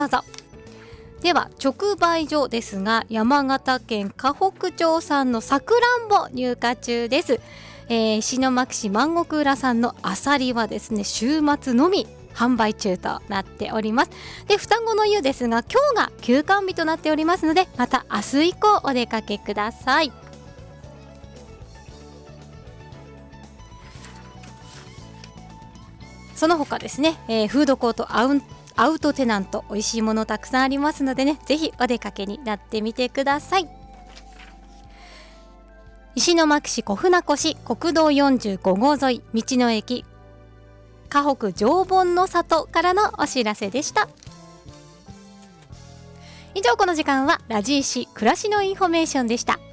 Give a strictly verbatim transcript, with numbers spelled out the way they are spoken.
どうぞ。では直売所ですが、山形県河北町産のさくらんぼ入荷中です。えー、石巻市万石浦産のあさりはですね、週末のみ販売中となっております。で、双子の湯ですが、今日が休館日となっておりますので、また明日以降お出かけください。その他ですね、えー、フードコートアウンアウトテナント、美味しいものたくさんありますのでね、ぜひお出かけになってみてください。石巻市小船越国道よんじゅうご号沿い道の駅河北常盆の里からのお知らせでした。以上、この時間はラジイシ暮らしのインフォメーションでした。